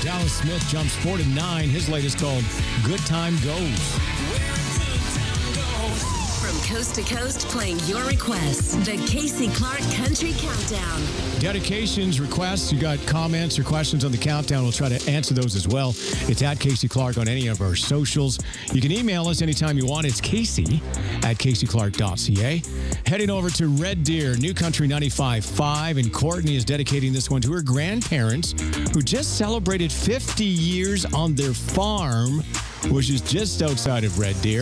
Dallas Smith jumps 4 to 9. His latest called Good Time Goes. From coast to coast, playing your requests. The Casey Clark Country Countdown. Dedications, requests, you got comments or questions on the countdown. We'll try to answer those as well. It's at Casey Clark on any of our socials. You can email us anytime you want. It's Casey at CaseyClark.ca. Heading over to Red Deer, New Country 95.5, and Courtney is dedicating this one to her grandparents who just celebrated 50 years on their farm, which is just outside of Red Deer.